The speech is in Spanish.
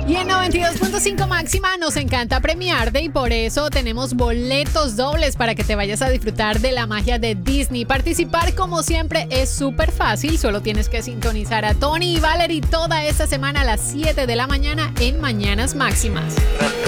Y en 92.5 Máxima nos encanta premiarte y por eso tenemos boletos dobles para que te vayas a disfrutar de la magia de Disney. Participar, como siempre, es súper fácil. Solo tienes que sintonizar a Tony y Valerie toda esta semana a las 7 de la mañana en Mañanas Máximas.